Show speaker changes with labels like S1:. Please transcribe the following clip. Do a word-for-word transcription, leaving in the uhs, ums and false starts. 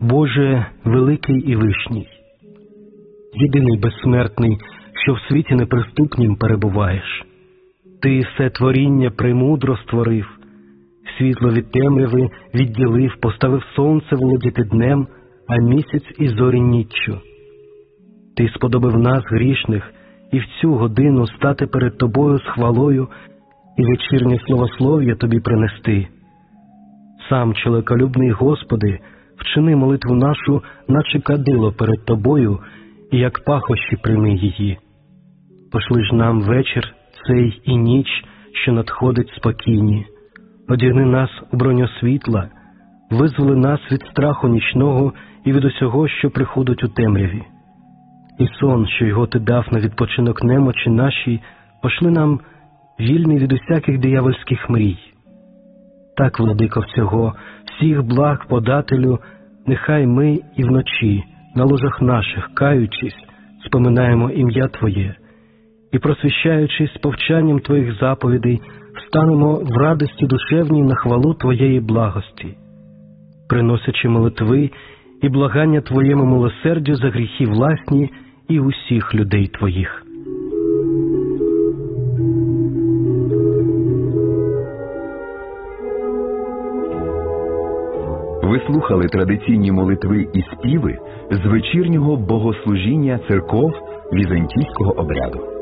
S1: Боже, великий і вишній, єдиний безсмертний, що в світі неприступнім перебуваєш. Ти все творіння премудро створив, світло від темряви відділив, поставив сонце володіти днем, а місяць і зорі ніччю. Ти сподобав нас, грішних, і в цю годину стати перед тобою з хвалою і вечірнє словослов'я тобі принести. Сам, чоловіколюбний Господи, вчини молитву нашу, наче кадило перед тобою, і як пахощі прийми її. Пошли ж нам вечір цей і ніч, що надходить спокійні. Одягни нас у броню світла, визволи нас від страху нічного і від усього, що приходить у темряві. І сон, що його ти дав на відпочинок немочі нашій, пошли нам вільний від усяких диявольських мрій. Так, владико всього, всіх благ подателю, нехай ми і вночі, на ложах наших, каючись, споминаємо ім'я Твоє, і, просвіщаючись повчанням Твоїх заповідей, встанемо в радості душевній на хвалу Твоєї благості, приносячи молитви і благання Твоєму милосердю за гріхи власні і усіх людей Твоїх.
S2: Ви слухали традиційні молитви і співи з вечірнього богослужіння церков візантійського обряду.